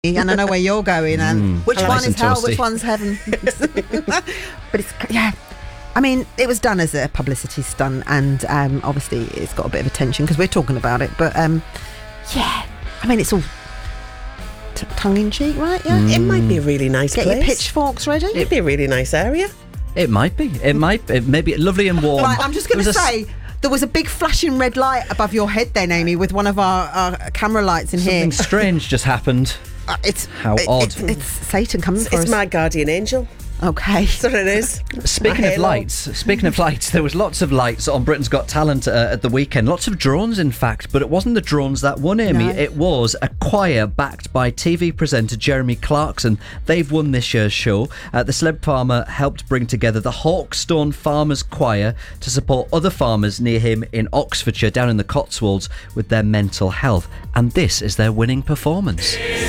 and I know where you're going, and which one is hell, which one's heaven. But it's, yeah, I mean, it was done as a publicity stunt, and obviously it's got a bit of attention because we're talking about it, but yeah, I mean, it's all tongue-in-cheek, right? Yeah, It might be a really nice get place. your pitchforks ready. It'd be a really nice area. It might be. It may be lovely and warm. Right, I'm just going to say, there was a big flashing red light above your head then, Amy, with one of our camera lights in here. Something strange just happened. How odd. It's Satan coming for us. It's my guardian angel. Okay. That's what it is. Speaking of lights, there was lots of lights on Britain's Got Talent at the weekend. Lots of drones, in fact, but it wasn't the drones that won, Amy. No. It was a choir backed by TV presenter Jeremy Clarkson. They've won this year's show. The Celeb Farmer helped bring together the Hawkstone Farmers Choir to support other farmers near him in Oxfordshire, down in the Cotswolds, with their mental health. And this is their winning performance.